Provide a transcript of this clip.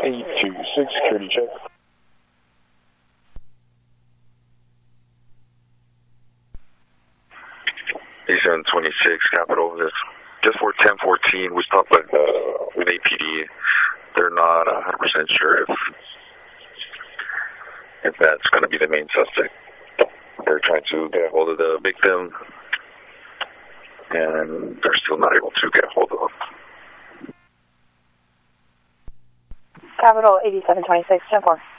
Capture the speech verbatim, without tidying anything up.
eight two six, security check. eighty-seven twenty-six, Capital. Just for ten fourteen, we stopped with, uh, with A P D. They're not one hundred percent sure if, if that's going to be the main suspect. They're trying to get a hold of the victim, and they're still not able to get a hold of him. Capital eighty-seven twenty-six, ten four.